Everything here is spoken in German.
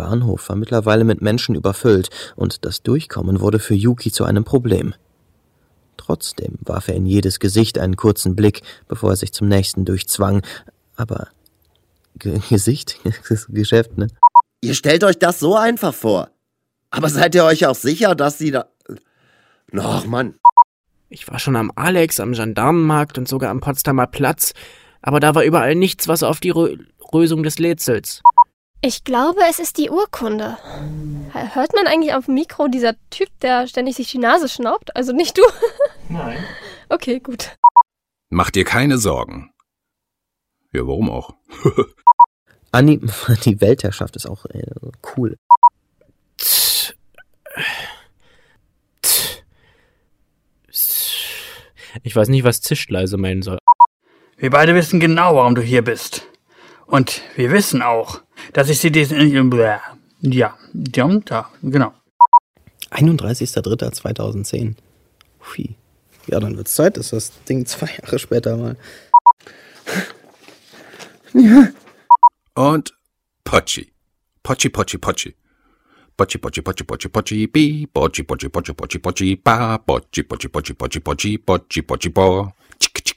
Bahnhof war mittlerweile mit Menschen überfüllt und das Durchkommen wurde für Yuki zu einem Problem. Trotzdem warf er in jedes Gesicht einen kurzen Blick, bevor er sich zum nächsten durchzwang. Aber Gesicht? Das ist Geschäft, ne? Ihr stellt euch das so einfach vor. Aber seid ihr euch auch sicher, dass sie da... Ach, Mann. Ich war schon am Alex, am Gendarmenmarkt und sogar am Potsdamer Platz, aber da war überall nichts, was auf die Lösung des Rätsels. Ich glaube, es ist die Urkunde. Hört man eigentlich auf dem Mikro dieser Typ, der ständig sich die Nase schnaubt? Also nicht du? Nein. Okay, gut. Mach dir keine Sorgen. Ja, warum auch? Anni, die Weltherrschaft ist auch cool. Ich weiß nicht, was Zischleise meinen soll. Wir beide wissen genau, warum du hier bist. Und wir wissen auch, dass ich sie diesen... Ja, da, genau. 31.03.2010. Hui. Ja, dann wird's Zeit, dass das Ding 2 Jahre später mal... Ja. Und Pochi. Pochi, Pochi, Pochi. Pochi, Pochi, Pochi, Pochi, Pochi, bi, Pochi, Pochi, Pochi, Pochi, Pochi, ba, Pochi, Pochi, Pochi, Pochi, Pochi, Pochi, Pochi, Pochi, bo.